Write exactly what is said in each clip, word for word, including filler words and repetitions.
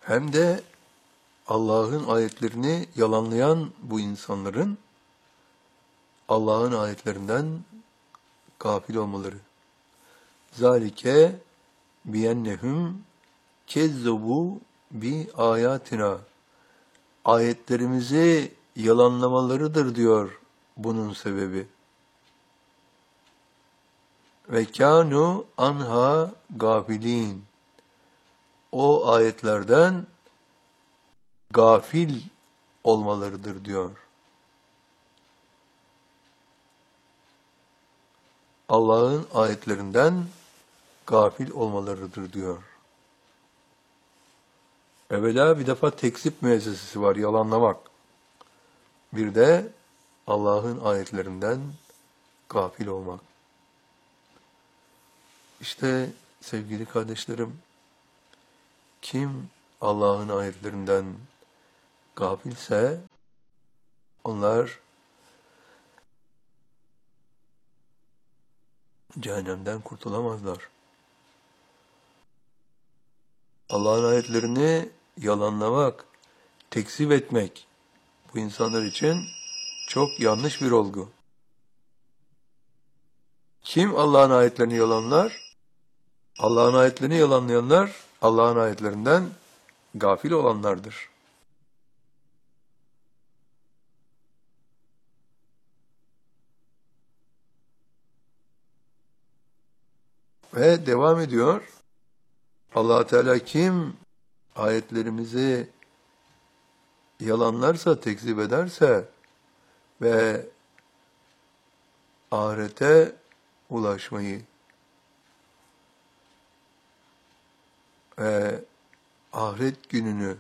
hem de Allah'ın ayetlerini yalanlayan bu insanların Allah'ın ayetlerinden gafil olmaları. Zalike biyennehum kezzebu bi ayatina. Ayetlerimizi yalanlamalarıdır diyor bunun sebebi. Ve kânû anha gafilin. O ayetlerden gafil olmalarıdır diyor. Allah'ın ayetlerinden gafil olmalarıdır diyor. Evvela bir defa tekzip müessesesi var, yalanlamak. Bir de Allah'ın ayetlerinden gafil olmak. İşte sevgili kardeşlerim, kim Allah'ın ayetlerinden gafilse onlar cehennemden kurtulamazlar. Allah'ın ayetlerini yalanlamak, tekzip etmek bu insanlar için çok yanlış bir olgu. Kim Allah'ın ayetlerini yalanlar? Allah'ın ayetlerini yalanlayanlar Allah'ın ayetlerinden gafil olanlardır. Ve devam ediyor. Allah Teala kim ayetlerimizi yalanlarsa, tekzip ederse ve ahirete ulaşmayı ve ahiret gününü,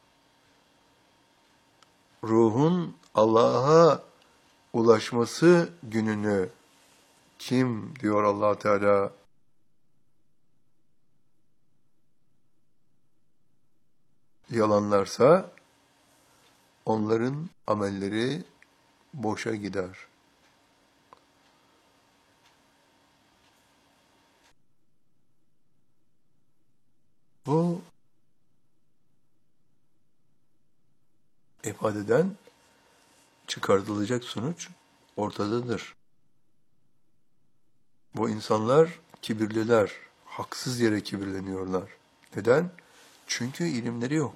ruhun Allah'a ulaşması gününü kim diyor Allah Teala yalanlarsa onların amelleri boşa gider. Bu ifadeden çıkartılacak sonuç ortadadır. Bu insanlar kibirliler, haksız yere kibirleniyorlar. Neden? Çünkü ilimleri yok.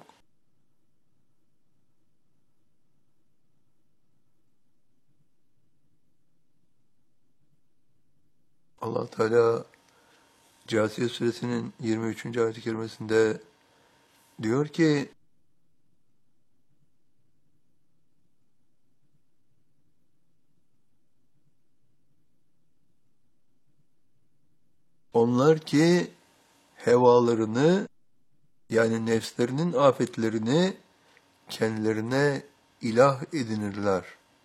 Allah Teala Câsiye Suresinin yirmi üçüncü ayet-i kerimesinde diyor ki onlar ki hevalarını yani nefslerinin afetlerini kendilerine ilah edinirler.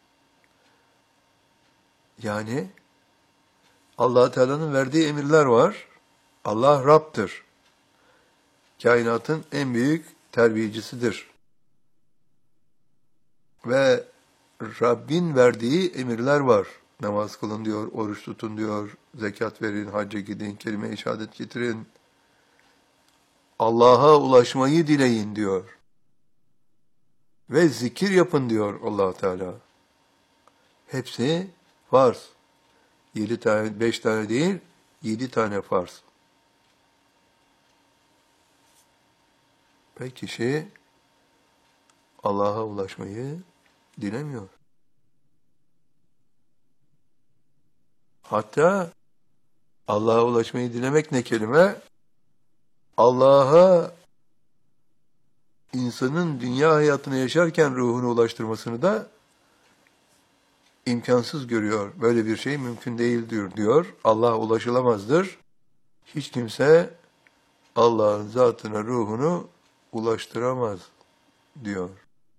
Yani Allah Teala'nın verdiği emirler var. Allah Rab'dır. Kainatın en büyük terbiyecisidir. Ve Rabbin verdiği emirler var. Namaz kılın diyor, oruç tutun diyor, zekat verin, hacca gidin, kelime-i şehadet getirin. Allah'a ulaşmayı dileyin diyor. Ve zikir yapın diyor Allah Teala. Hepsi farz. Yedi tane, beş tane değil, yedi tane farz. Ve kişi Allah'a ulaşmayı dilemiyor. Hatta Allah'a ulaşmayı dilemek ne kelime? Allah'a insanın dünya hayatını yaşarken ruhunu ulaştırmasını da imkansız görüyor. Böyle bir şey mümkün değildir diyor. Allah'a ulaşılamazdır. Hiç kimse Allah'ın zatına ruhunu ulaştıramaz diyor.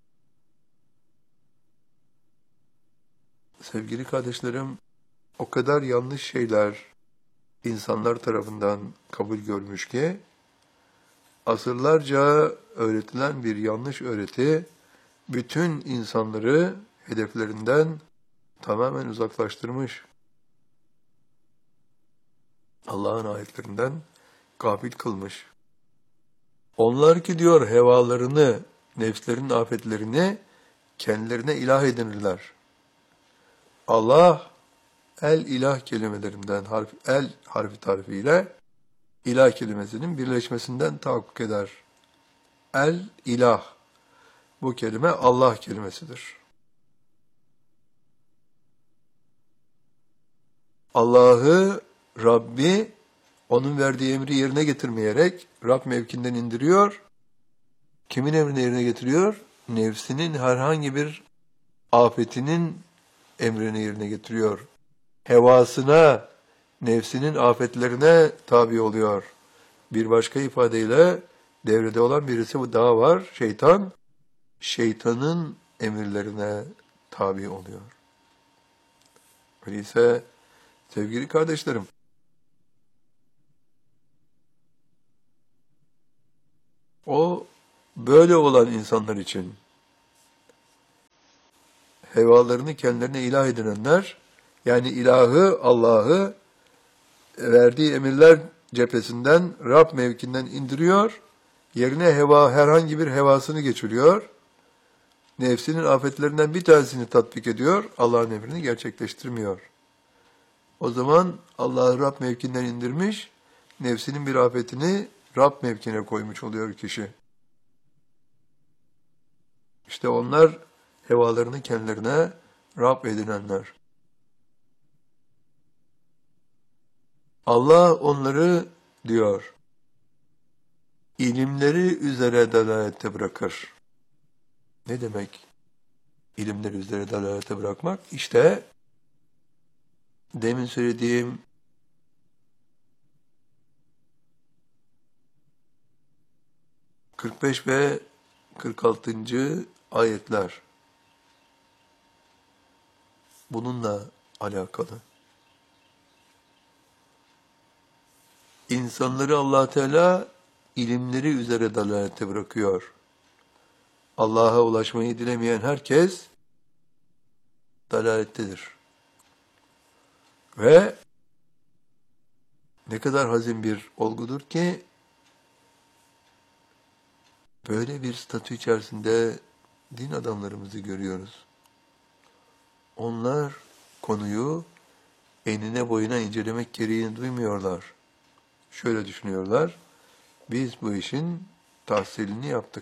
Sevgili kardeşlerim, o kadar yanlış şeyler insanlar tarafından kabul görmüş ki, asırlarca öğretilen bir yanlış öğreti, bütün insanları hedeflerinden tamamen uzaklaştırmış. Allah'ın ayetlerinden gafil kılmış. Onlar ki diyor hevalarını, nefslerin afetlerini kendilerine ilah edinirler. Allah el ilah kelimelerinden harf, el harfi tarifiyle ilah kelimesinin birleşmesinden tahakkuk eder. El ilah. Bu kelime Allah kelimesidir. Allah'ı Rabbi onun verdiği emri yerine getirmeyerek Rab mevkinden indiriyor. Kimin emrini yerine getiriyor? Nefsinin herhangi bir afetinin emrini yerine getiriyor. Hevasına, nefsinin afetlerine tabi oluyor. Bir başka ifadeyle devrede olan birisi daha var, şeytan. Şeytanın emirlerine tabi oluyor. Öyleyse sevgili kardeşlerim, o böyle olan insanlar için hevalarını kendilerine ilah edinenler, yani ilahı, Allah'ı verdiği emirler cephesinden, Rab mevkinden indiriyor, yerine heva, herhangi bir hevasını geçiriyor, nefsinin afetlerinden bir tanesini tatbik ediyor, Allah'ın emrini gerçekleştirmiyor. O zaman Allah'ı Rab mevkinden indirmiş, nefsinin bir afetini Rab mevkine koymuş oluyor kişi. İşte onlar hevalarını kendilerine Rab edinenler. Allah onları diyor, ilimleri üzere dalalette bırakır. Ne demek ilimleri üzere dalalette bırakmak? İşte demin söylediğim kırk beş ve kırk altıncı ayetler bununla alakalı. İnsanları Allah Teala ilimleri üzere dalalette bırakıyor. Allah'a ulaşmayı dilemeyen herkes dalalettedir. Ve ne kadar hazin bir olgudur ki böyle bir statü içerisinde din adamlarımızı görüyoruz. Onlar konuyu enine boyuna incelemek gereğini duymuyorlar. Şöyle düşünüyorlar, biz bu işin tahsilini yaptık.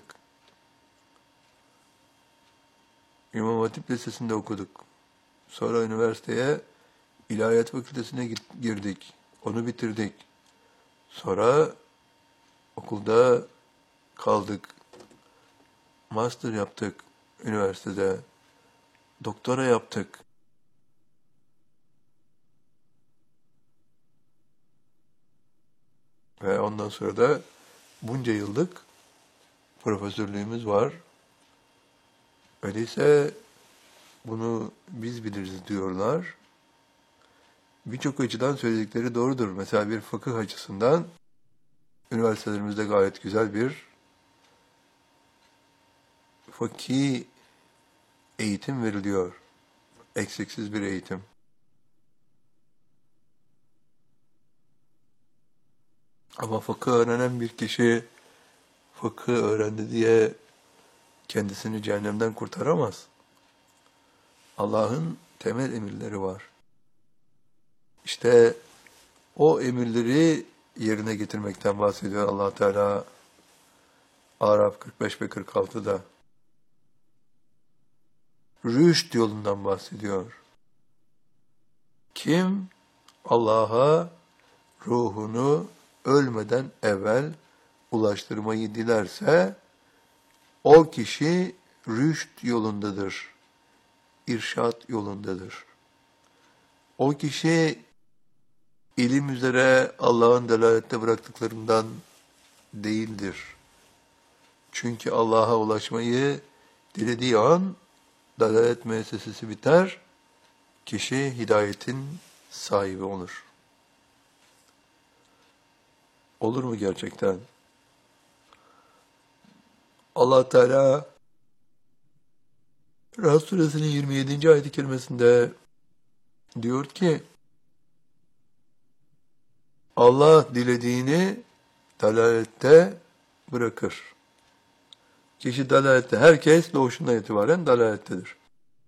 İmam Hatip Lisesi'nde okuduk. Sonra üniversiteye, İlahiyat Fakültesi'ne girdik. Onu bitirdik. Sonra okulda kaldık. Master yaptık üniversitede. Doktora yaptık. Ve ondan sonra da bunca yıllık profesörlüğümüz var. Öyleyse bunu biz biliriz diyorlar. Birçok açıdan söyledikleri doğrudur. Mesela bir fıkıh açısından üniversitelerimizde gayet güzel bir fıkhi eğitim veriliyor. Eksiksiz bir eğitim. Ama fıkıh öğrenen bir kişi fıkıh öğrendi diye kendisini cehennemden kurtaramaz. Allah'ın temel emirleri var. İşte o emirleri yerine getirmekten bahsediyor Allah Teala Araf kırk beş ve kırk altıda. Rüşd yolundan bahsediyor. Kim Allah'a ruhunu ölmeden evvel ulaştırmayı dilerse o kişi rüşd yolundadır, irşad yolundadır. O kişi ilim üzere Allah'ın delalette bıraktıklarından değildir. Çünkü Allah'a ulaşmayı dilediği an dalalet müessesesi biter, kişi hidayetin sahibi olur. Olur mu gerçekten? Allah Teala Rahat Suresinin yirmi yedinci ayet-i kerimesinde diyor ki, Allah dilediğini dalalette bırakır. Kişi dalalette, herkes doğuşundan itibaren dalalettedir.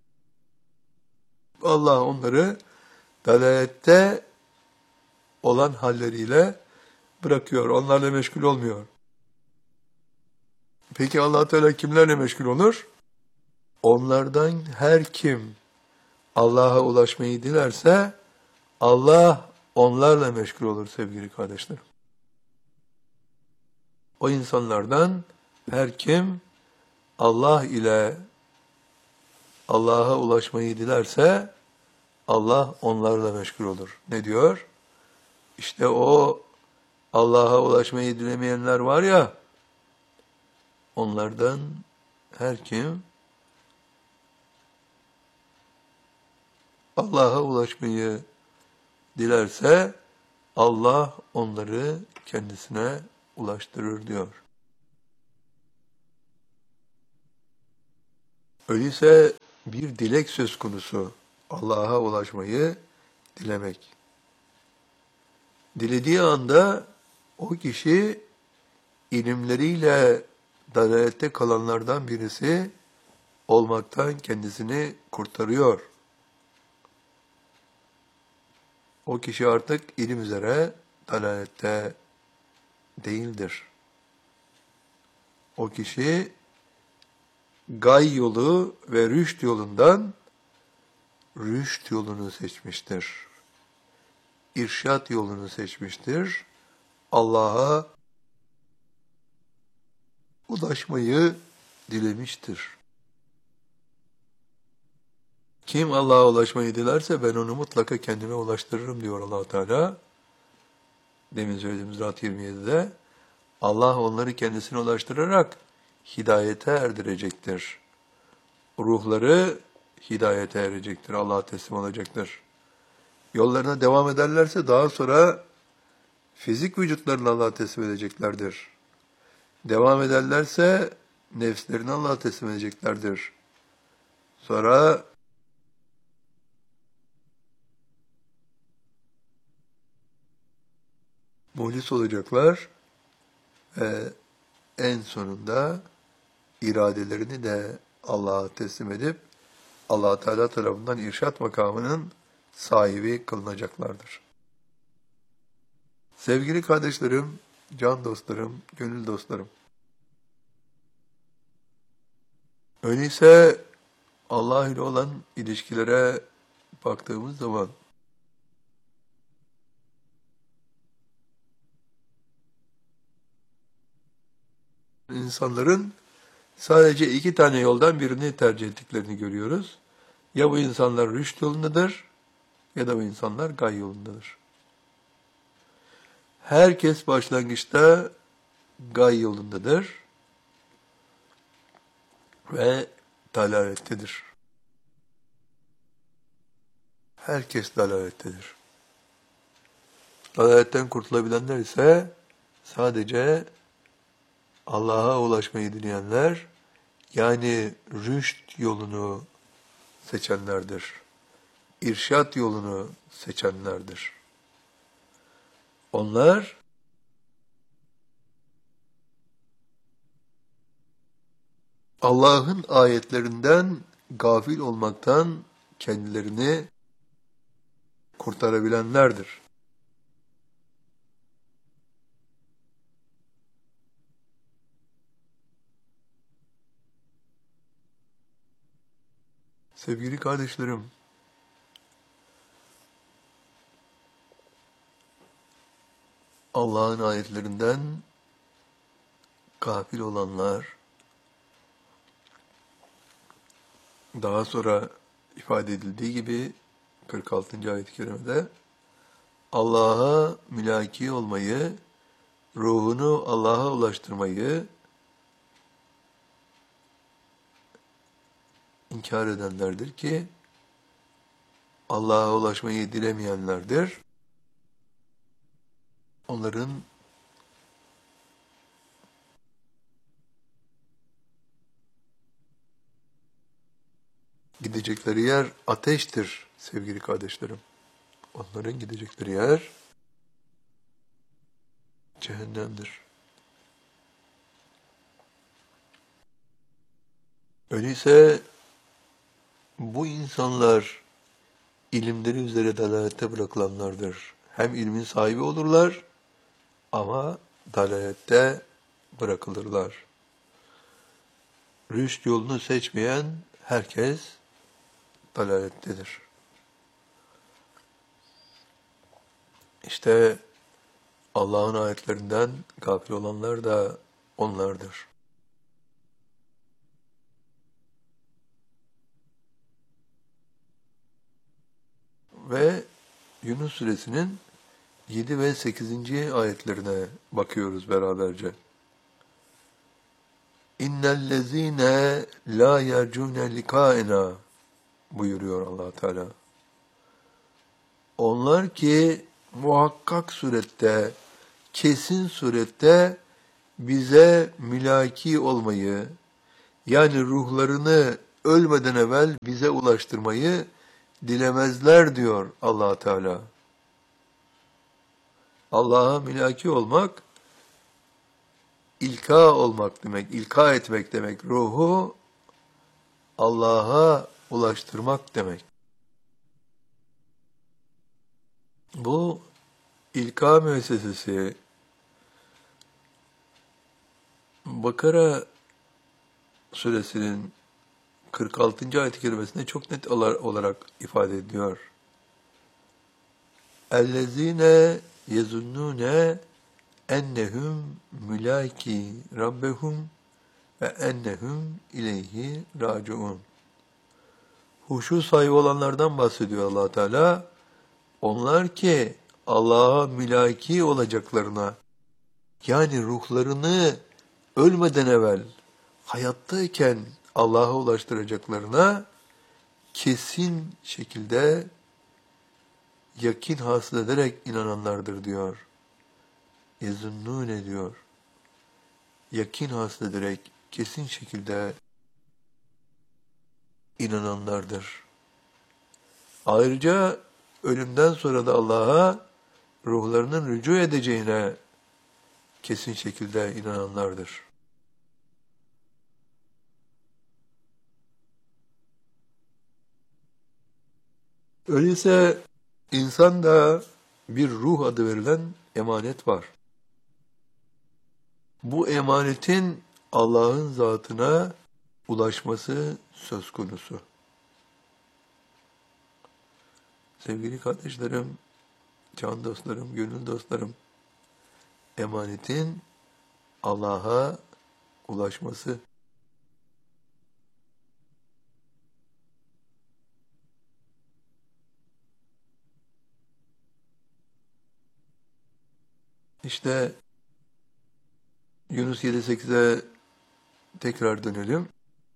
Allah onları dalalette olan halleriyle bırakıyor. Onlarla meşgul olmuyor. Peki Allah Teala kimlerle meşgul olur? Onlardan her kim Allah'a ulaşmayı dilerse Allah onlarla meşgul olur sevgili kardeşlerim. O insanlardan her kim Allah ile Allah'a ulaşmayı dilerse Allah onlarla meşgul olur. Ne diyor? İşte o Allah'a ulaşmayı dilemeyenler var ya, onlardan her kim Allah'a ulaşmayı dilerse Allah onları kendisine ulaştırır diyor. Öyleyse bir dilek söz konusu, Allah'a ulaşmayı dilemek. Dilediği anda o kişi ilimleriyle dalalette kalanlardan birisi olmaktan kendisini kurtarıyor. O kişi artık ilim üzere dalalette değildir. O kişi gay yolu ve rüşt yolundan rüşt yolunu seçmiştir. İrşad yolunu seçmiştir. Allah'a ulaşmayı dilemiştir. Kim Allah'a ulaşmayı dilerse ben onu mutlaka kendime ulaştırırım diyor Allah Teala. Demin söylediğimiz Rahat yirmi yedide Allah onları kendisine ulaştırarak hidayete erdirecektir. Ruhları hidayete erecektir. Allah'a teslim olacaktır. Yollarına devam ederlerse daha sonra fizik vücutlarını Allah'a teslim edeceklerdir. Devam ederlerse nefslerini Allah'a teslim edeceklerdir. Sonra muhlis olacaklar ve en sonunda iradelerini de Allah'a teslim edip Allah Teala tarafından irşat makamının sahibi kılınacaklardır. Sevgili kardeşlerim, can dostlarım, gönül dostlarım. Öyleyse Allah ile olan ilişkilere baktığımız zaman insanların sadece iki tane yoldan birini tercih ettiklerini görüyoruz. Ya bu insanlar rüşt yolundadır ya da bu insanlar gay yolundadır. Herkes başlangıçta gay yolundadır ve dalalettedir. Herkes dalalettedir. Dalaletten kurtulabilenler ise sadece Allah'a ulaşmayı dileyenler, yani rüşt yolunu seçenlerdir. İrşat yolunu seçenlerdir. Onlar Allah'ın ayetlerinden gafil olmaktan kendilerini kurtarabilenlerdir. Sevgili kardeşlerim, Allah'ın ayetlerinden gafil olanlar, daha sonra ifade edildiği gibi kırk altıncı ayet-i kerimede Allah'a mülaki olmayı, ruhunu Allah'a ulaştırmayı inkar edenlerdir ki Allah'a ulaşmayı dilemeyenlerdir. Onların gidecekleri yer ateştir sevgili kardeşlerim. Onların gidecekleri yer cehennemdir. Öyleyse bu insanlar ilimleri üzere dalalette bırakılanlardır. Hem ilmin sahibi olurlar ama dalalette bırakılırlar. Rüşt yolunu seçmeyen herkes dalalettedir. İşte Allah'ın ayetlerinden gafil olanlar da onlardır. Ve Yunus suresinin yedi ve sekizinci ayetlerine bakıyoruz beraberce. İnnellezîne lâ yercûne likâena buyuruyor Allah Teala. Onlar ki muhakkak surette, kesin surette bize mülaki olmayı, yani ruhlarını ölmeden evvel bize ulaştırmayı dilemezler diyor Allah Teala. Allah'a mülaki olmak, ilka olmak demek, ilka etmek demek, ruhu Allah'a ulaştırmak demek. Bu ilka müessesesi Bakara suresinin kırk altıncı ayet-i kerimesinde çok net olarak ifade ediyor. اَلَّذ۪ينَ يَزُنُّونَ ennehum mülaki rabbehum ve ennehum ileyhi raciun. Huşu sahibi olanlardan bahsediyor Allah Teala. Onlar ki Allah'a mülaki olacaklarına, yani ruhlarını ölmeden evvel hayattayken Allah'a ulaştıracaklarına kesin şekilde yakin hasıl ederek inananlardır diyor. Yezunnûne diyor. Yakin hasıl ederek kesin şekilde inananlardır. Ayrıca ölümden sonra da Allah'a ruhlarının rücu edeceğine kesin şekilde inananlardır. Öyleyse insanda bir ruh adı verilen emanet var. Bu emanetin Allah'ın zatına ulaşması söz konusu. Sevgili kardeşlerim, can dostlarım, gönül dostlarım, emanetin Allah'a ulaşması. İşte Yunus yedi sekize tekrar dönelim.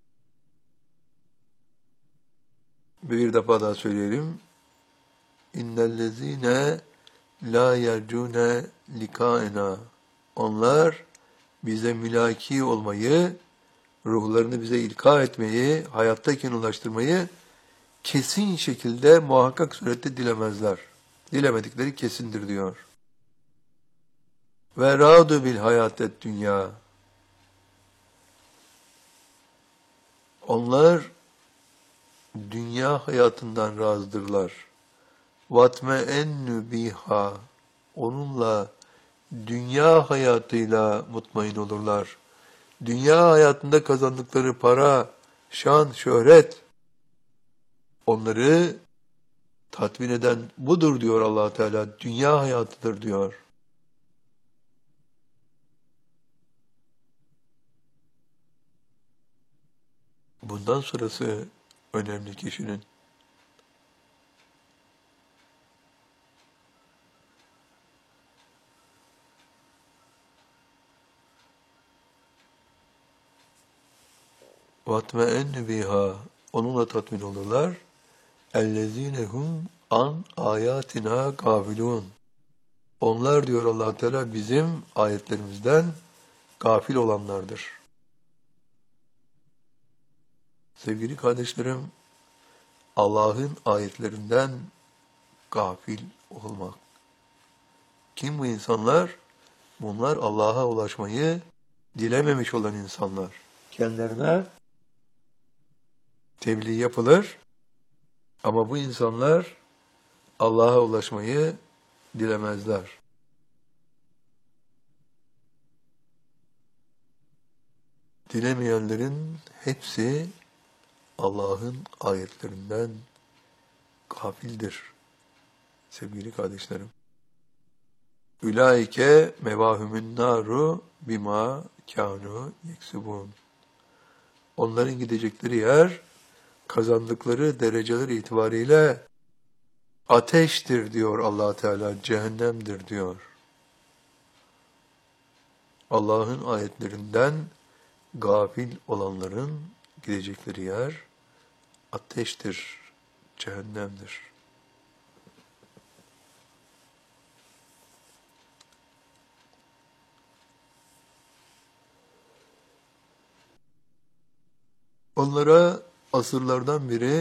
Bir defa daha söyleyelim. İnnellezîne lâ yercûne likâena. Onlar bize mülaki olmayı, ruhlarını bize ilka etmeyi, hayattayken ulaştırmayı kesin şekilde muhakkak surette dilemezler. Dilemedikleri kesindir diyor. Ve râdu bil hayâtet dünya. Onlar dünya hayatından razıdırlar. Vatme ennü biha. Onunla, dünya hayatıyla mutmain olurlar. Dünya hayatında kazandıkları para, şan, şöhret, onları tatmin eden budur diyor Allah Teala. Dünya hayatıdır diyor. Bundan sonrası önemli kişinin. وَاتْمَئَنُّ biha. Onunla tatmin olurlar. اَلَّذ۪ينَ هُمْ an ayatina gafilun. Onlar diyor Allah Teala bizim ayetlerimizden gafil olanlardır. Sevgili kardeşlerim, Allah'ın ayetlerinden gafil olmak. Kim bu insanlar? Bunlar Allah'a ulaşmayı dilememiş olan insanlar. Kendilerine tebliğ yapılır ama bu insanlar Allah'a ulaşmayı dilemezler. Dilemeyenlerin hepsi Allah'ın ayetlerinden gafildir sevgili kardeşlerim. Ülaike mevahümün naru bima kânu yeksubun. Onların gidecekleri yer, kazandıkları dereceler itibariyle ateştir diyor Allah Teala, cehennemdir diyor. Allah'ın ayetlerinden gafil olanların gidecekleri yer ateştir, cehennemdir. Onlara asırlardan beri